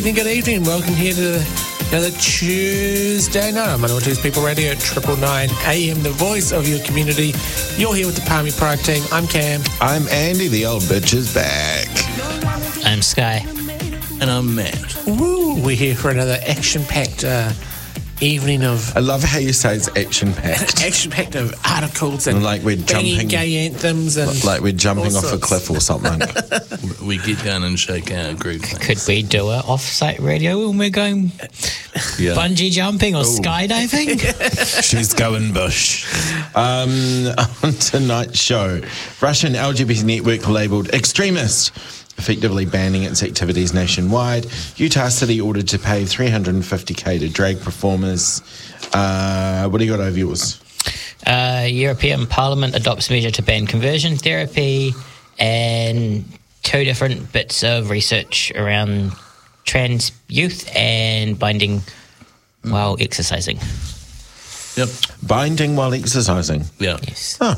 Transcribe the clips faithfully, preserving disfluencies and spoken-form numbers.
Good evening, welcome here to another Tuesday night on Manawa Two's People Radio at Triple Nine A M, the voice of your community. You're here with the Palmy Pride team. I'm Cam. I'm Andy, the old bitch is back. I'm Sky. And I'm Matt. Woo! We're here for another action-packed uh, evening of... I love how you say it's action-packed. action-packed of articles and like we're banging jumping, gay anthems and... Like we're jumping off a cliff or something. We get down and shake our group things. Could we do an off-site radio when we're going Yeah. bungee jumping or skydiving? She's going bush. Um, on tonight's show, Russian L G B T network labelled extremist, effectively banning its activities nationwide. Utah City ordered to pay three hundred fifty thousand to drag performers. Uh, what do you got over yours? Uh, European Parliament adopts measure to ban conversion therapy, and two different bits of research around trans youth and binding while exercising. Yep. Binding while exercising. Yeah. Yes. Oh.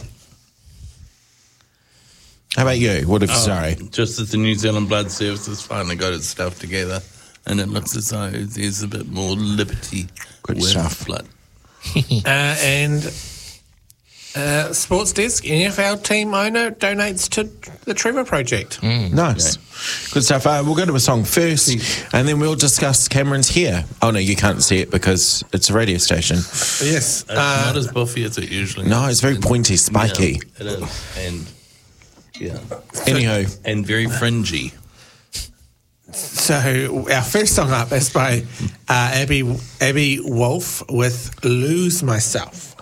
How about you? What if, Oh, sorry. Just as the New Zealand Blood Services finally got its stuff together, and it looks as though there's a bit more liberty Good with stuff. blood. Uh, and uh, Sports Desk, N F L team owner, donates to the Trevor Project. Nice. Good stuff. Uh, we'll go to a song first, and then we'll discuss Cameron's hair. Oh, no, you can't see it because it's a radio station. Yes. It's Uh, not as buffy as it usually No, is. it's very And- pointy, spiky. Yeah, it is. And, yeah. Anywho, And very fringy. So our first song up is by uh, Abby Abby Wolf with "Lose Myself."